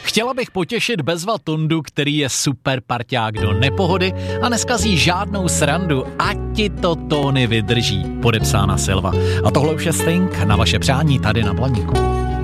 Chtěla bych potěšit Bezva Tondu, který je super parťák do nepohody a neskazí žádnou srandu, ať ti to tóny vydrží. Podepsána Silva. A tohle už je Sting na vaše přání tady na Blaníku.